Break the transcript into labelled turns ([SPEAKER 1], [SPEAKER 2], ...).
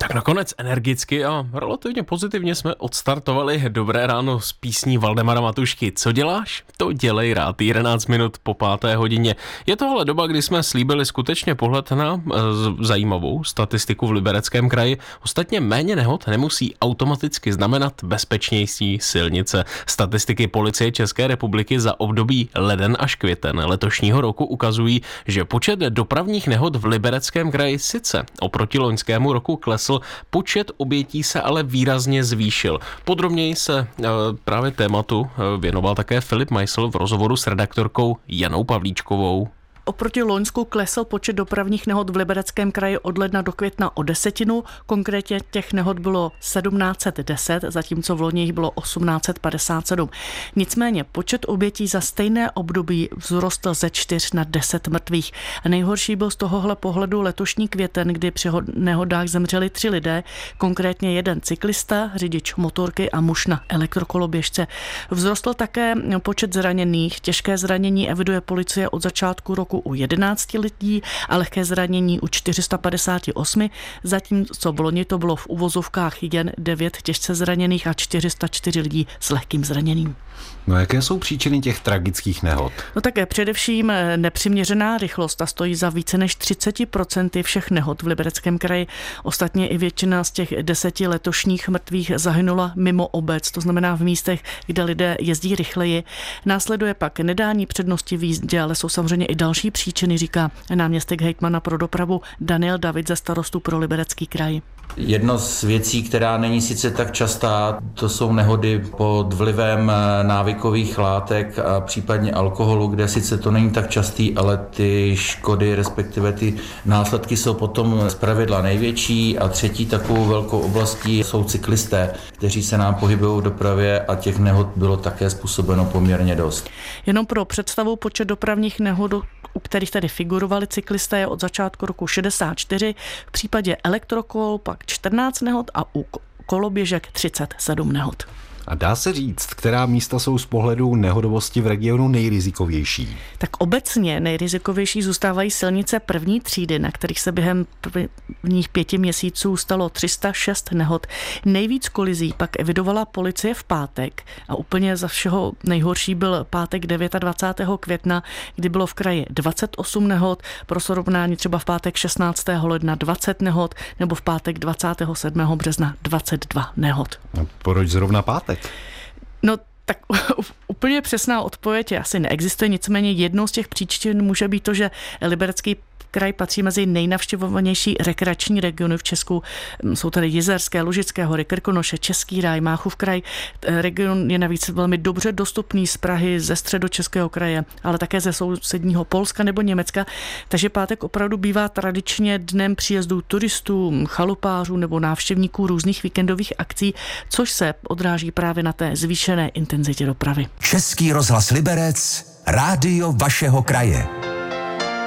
[SPEAKER 1] Tak nakonec energicky a relativně pozitivně jsme odstartovali Dobré ráno s písní Valdemara Matušky. Co děláš? To dělej rád. 11 minut po 5. hodině. Je tohle doba, kdy jsme slíbili skutečně pohled na zajímavou statistiku v Libereckém kraji. Ostatně méně nehod nemusí automaticky znamenat bezpečnější silnice. Statistiky Policie České republiky za období leden až květen letošního roku ukazují, že počet dopravních nehod v Libereckém kraji sice oproti loňskému roku klesl, počet obětí se ale výrazně zvýšil. Podrobněji se právě tématu věnoval také Filip Meissl v rozhovoru s redaktorkou Janou Pavlíčkovou.
[SPEAKER 2] Oproti loňsku klesl počet dopravních nehod v Libereckém kraji od ledna do května o 10, konkrétně těch nehod bylo 1710, zatímco v loni jich bylo 1857. Nicméně počet obětí za stejné období vzrostl ze 4 na 10 mrtvých. A nejhorší byl z tohohle pohledu letošní květen, kdy při nehodách zemřeli 3 lidé, konkrétně jeden cyklista, řidič motorky a muž na elektrokoloběžce. Vzrostl také počet zraněných. Těžké zranění eviduje policie od začátku roku u 11 lidí a lehké zranění u 458, zatímco v loni to bylo v uvozovkách jen 9 těžce zraněných a 404 lidí s lehkým zraněním.
[SPEAKER 3] No jaké jsou příčiny těch tragických nehod?
[SPEAKER 2] No také především nepřiměřená rychlost a stojí za více než 30% všech nehod v Libereckém kraji. Ostatně i většina z těch 10 letošních mrtvých zahynula mimo obec, to znamená v místech, kde lidé jezdí rychleji. Následuje pak nedání přednosti v jízdě, ale jsou samozřejmě i další příčiny, říká náměstek hejtmana pro dopravu Daniel David ze Starostu pro Liberecký kraj.
[SPEAKER 4] Jedno z věcí, která není sice tak častá, to jsou nehody pod vlivem návykových látek a případně alkoholu, kde sice to není tak častý, ale ty škody, respektive ty následky jsou potom zpravidla největší. A třetí takovou velkou oblastí jsou cyklisté, kteří se nám pohybují v dopravě a těch nehod bylo také způsobeno poměrně dost.
[SPEAKER 2] Jenom pro představu, počet dopravních nehod, u kterých tady figurovali cyklisté, je od začátku roku 64, v případě elektrokol pak 14 nehod a u koloběžek 37 nehod.
[SPEAKER 3] A dá se říct, která místa jsou z pohledu nehodovosti v regionu nejrizikovější?
[SPEAKER 2] Tak obecně nejrizikovější zůstávají silnice první třídy, na kterých se během prvních 5 měsíců stalo 306 nehod. Nejvíc kolizí pak evidovala policie v pátek a úplně za všeho nejhorší byl pátek 29. května, kdy bylo v kraji 28 nehod, pro srovnání třeba v pátek 16. ledna 20 nehod nebo v pátek 27. března 22 nehod.
[SPEAKER 3] A proč zrovna pátek?
[SPEAKER 2] No tak úplně přesná odpověď asi neexistuje, nicméně jednou z těch příčin může být to, že Liberecký kraj patří mezi nejnavštěvovanější rekreační regiony v Česku. Jsou tady Jizerské, Lužické hory, Krkonoše, Český ráj, Máchův kraj. Region je navíc velmi dobře dostupný z Prahy, ze Středočeského kraje, ale také ze sousedního Polska nebo Německa. Takže pátek opravdu bývá tradičně dnem příjezdu turistů, chalupářů nebo návštěvníků různých víkendových akcí, což se odráží právě na té zvýšené intenzitě dopravy.
[SPEAKER 5] Český rozhlas Liberec, rádio vašeho kraje.